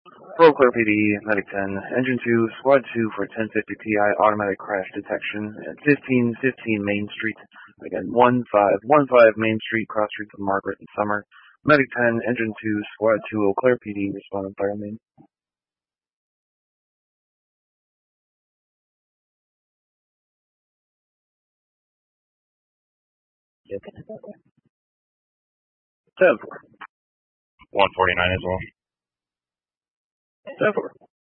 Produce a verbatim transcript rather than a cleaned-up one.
Roll Clear P D, Medic ten, Engine two, Squad two for ten fifty P I automatic crash detection at fifteen fifteen Main Street. Again, one five one five Main Street, cross streets of Margaret and Summer. Medic ten, Engine two, Squad two, Eau Claire P D, respond on fire main. seven four. one forty-nine as well. seven four.